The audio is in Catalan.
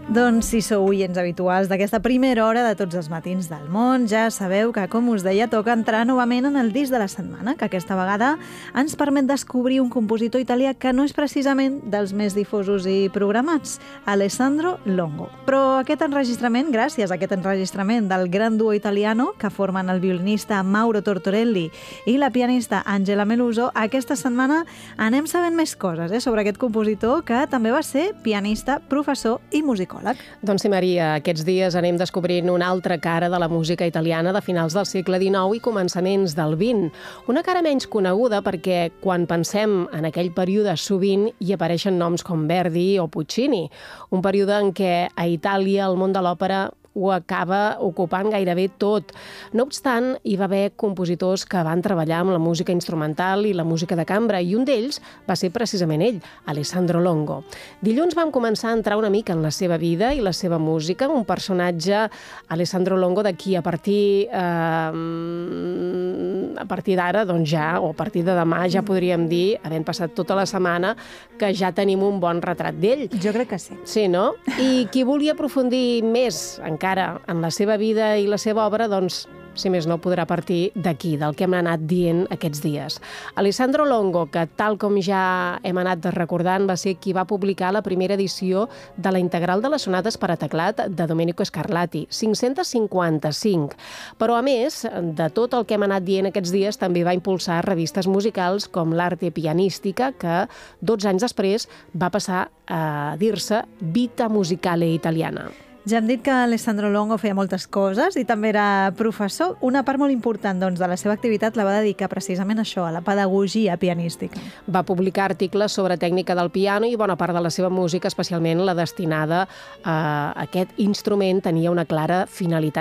Doncs si sou oients habituals d'aquesta primera hora de Tots els matins del món, ja sabeu que, com us deia, toca entrar novament en el disc de la setmana, que aquesta vegada ens permet descobrir un compositor italià que no és precisament dels més difosos i programats, Alessandro Longo. Però aquest enregistrament, gràcies a aquest enregistrament del gran duo italiano que formen el violinista Mauro Tortorelli i la pianista Angela Meluso, aquesta setmana anem sabent més coses sobre aquest compositor que també va ser pianista, professor i musicòleg. Doncs sí, Maria, aquests dies anem descobrint una altra cara de la música italiana de finals del segle XIX i començaments del XX. Una cara menys coneguda perquè quan pensem en aquell període sovint hi apareixen noms com Verdi o Puccini, un període en què a Itàlia el món de l'òpera ho acaba ocupant gairebé tot. No obstant, hi va haver compositors que van treballar amb la música instrumental i la música de cambra, i un d'ells va ser precisament ell, Alessandro Longo. Dilluns vam començar a entrar una mica en la seva vida i la seva música, un personatge, Alessandro Longo, de qui a partir d'ara, doncs ja, o a partir de demà, ja podríem dir, havent passat tota la setmana, que ja tenim un bon retrat d'ell. Jo crec que sí. Sí, no? I qui volia aprofundir més encara en la seva vida i la seva obra, doncs, si més no, podrà partir d'aquí, del que hem anat dient aquests dies. Alessandro Longo, que tal com ja hem anat recordant, va ser qui va publicar la primera edició de la integral de les sonates per a teclat de Domenico Scarlatti, 555. Però, a més, de tot el que hem anat dient aquests dies, també va impulsar revistes musicals com l'Arte Pianistica, que 12 anys després va passar a dir-se Vita Musicale Italiana. Ja hem dit que Alessandro Longo feia moltes coses i també era professor. Una part molt important de la seva activitat la va dedicar precisament a això, a la pedagogia pianística. Va publicar articles sobre tècnica del piano i bona part de la seva música, especialment la destinada a aquest instrument, tenia una clara finalitat